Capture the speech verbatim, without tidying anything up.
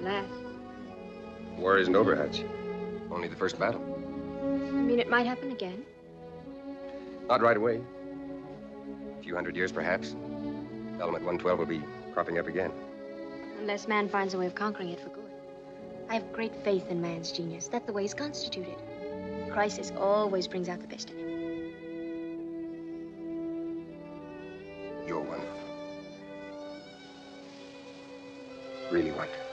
last. War isn't over, Hutch. Only the first battle. You mean it might happen again? Not right away. A few hundred years, perhaps. Element one twelve will be cropping up again. Unless man finds a way of conquering it for good. I have great faith in man's genius. That's the way he's constituted. Crisis always brings out the best in him. You're one. Really one.